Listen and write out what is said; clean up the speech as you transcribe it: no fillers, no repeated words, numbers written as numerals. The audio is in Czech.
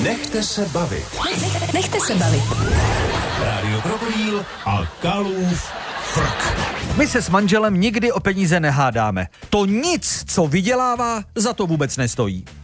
Nechte se bavit. Nechte se bavit. Rádio Krokodýl a Kalův frk. My se s manželem nikdy o peníze nehádáme. To nic, co vydělává, za to vůbec nestojí.